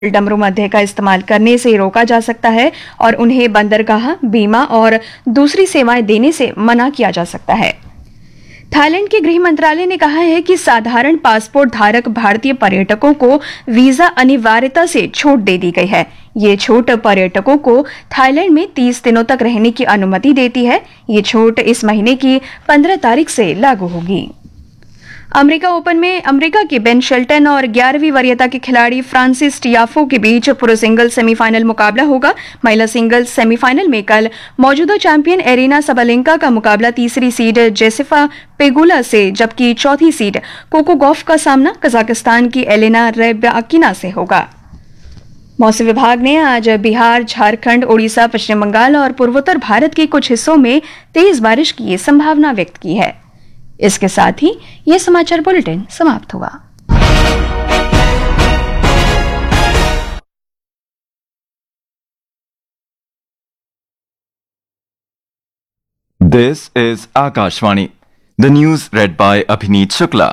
डमरू मध्य का इस्तेमाल करने से रोका जा सकता है और उन्हें बंदरगाह, बीमा और दूसरी सेवाएं देने से मना किया जा सकता है। थाईलैंड के गृह मंत्रालय ने कहा है कि साधारण पासपोर्ट धारक भारतीय पर्यटकों को वीजा अनिवार्यता से छूट दे दी गई है। ये छूट पर्यटकों को थाईलैंड में 30 दिनों तक रहने की अनुमति देती है। ये छूट इस महीने की 15 तारीख से लागू होगी। अमेरिका ओपन में अमेरिका के बेन शेल्टन और 11वीं वरीयता के खिलाड़ी फ्रांसिस टियाफो के बीच पुरुष सिंगल सेमीफाइनल मुकाबला होगा। महिला सिंगल सेमीफाइनल में कल मौजूदा चैंपियन एरिना सबलेंका का मुकाबला तीसरी सीड जेसिफा पेगुला से, जबकि चौथी सीड कोको गॉफ का सामना कजाकिस्तान की एलेना रैब्याकिना से होगा। मौसम विभाग ने आज बिहार, झारखंड, ओडिशा, पश्चिम बंगाल और पूर्वोत्तर भारत के कुछ हिस्सों में तेज बारिश की संभावना व्यक्त की है। इसके साथ ही यह समाचार बुलेटिन समाप्त हुआ। This is Akashvani. The news read by Abhineet Shukla.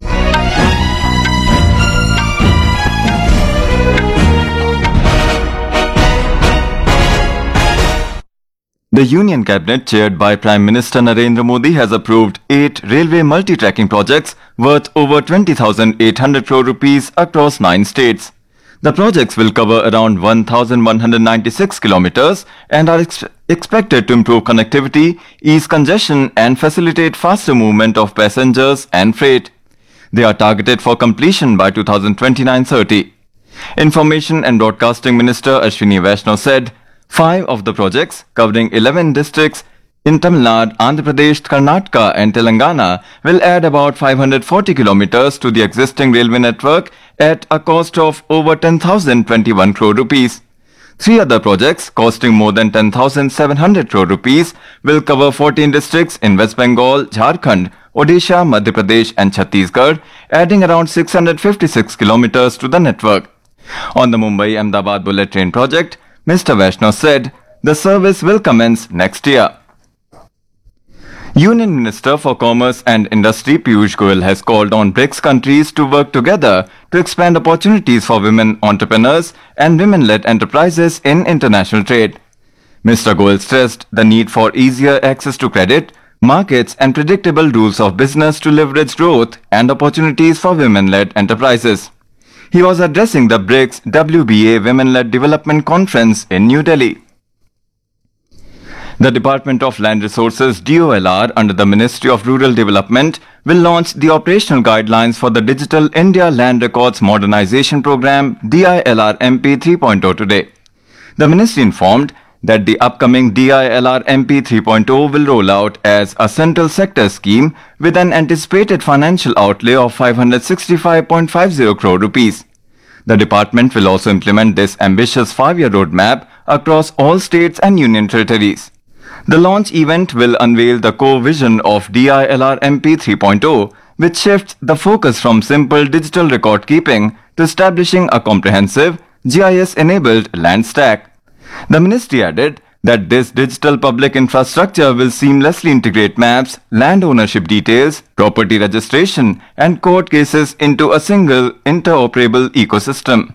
The Union Cabinet, chaired by Prime Minister Narendra Modi, has approved 8 railway multi-tracking projects worth over 20,800 crore rupees across 9 states. The projects will cover around 1,196 kilometers and are expected to improve connectivity, ease congestion and facilitate faster movement of passengers and freight. They are targeted for completion by 2029-30. Information and Broadcasting Minister Ashwini Vaishnaw said 5 of the projects, covering 11 districts in Tamil Nadu, Andhra Pradesh, Karnataka and Telangana, will add about 540 kilometers to the existing railway network at a cost of over 10,021 crore rupees. 3 other projects, costing more than 10,700 crore rupees, will cover 14 districts in West Bengal, Jharkhand, Odisha, Madhya Pradesh and Chhattisgarh, adding around 656 kilometers to the network. On the Mumbai-Ahmedabad bullet train project, Mr. Vaishnaw said the service will commence next year. Union Minister for Commerce and Industry Piyush Goyal has called on BRICS countries to work together to expand opportunities for women entrepreneurs and women-led enterprises in international trade. Mr. Goyal stressed the need for easier access to credit, markets and predictable rules of business to leverage growth and opportunities for women-led enterprises. He was addressing the BRICS WBA Women-Led Development Conference in New Delhi. The Department of Land Resources DOLR under the Ministry of Rural Development will launch the operational guidelines for the Digital India Land Records Modernization Program DILR MP 3.0 today. The ministry informed that the upcoming DILR MP 3.0 will roll out as a central sector scheme with an anticipated financial outlay of 565.50 crore rupees. The department will also implement this ambitious 5-year roadmap across all states and union territories. The launch event will unveil the core vision of DILR MP 3.0, which shifts the focus from simple digital record keeping to establishing a comprehensive GIS-enabled land stack. The ministry added that this digital public infrastructure will seamlessly integrate maps, land ownership details, property registration, and court cases into a single interoperable ecosystem.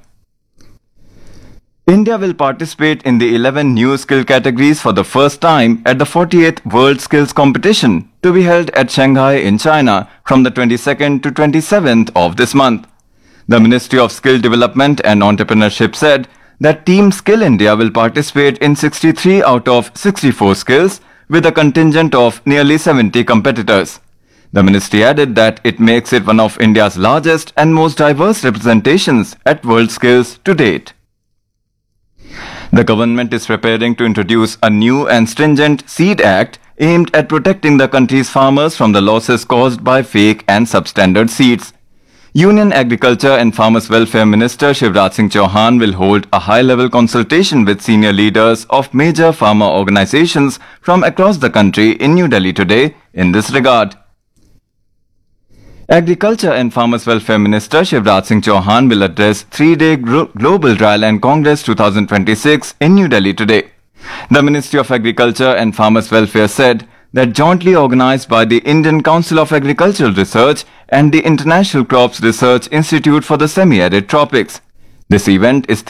India will participate in the 11 new skill categories for the first time at the 48th World Skills Competition to be held at Shanghai in China from the 22nd to 27th of this month. The Ministry of Skill Development and Entrepreneurship said that Team Skill India will participate in 63 out of 64 skills with a contingent of nearly 70 competitors. The ministry added that it makes it one of India's largest and most diverse representations at World Skills to date. The government is preparing to introduce a new and stringent Seed Act aimed at protecting the country's farmers from the losses caused by fake and substandard seeds. Union Agriculture and Farmers Welfare Minister Shivraj Singh Chauhan will hold a high-level consultation with senior leaders of major farmer organizations from across the country in New Delhi today in this regard. Agriculture and Farmers Welfare Minister Shivraj Singh Chauhan will address 3-day Global Dryland Congress 2026 in New Delhi today. The Ministry of Agriculture and Farmers Welfare said that jointly organized by the Indian Council of Agricultural Research and the International Crops Research Institute for the Semi-Arid Tropics, This event is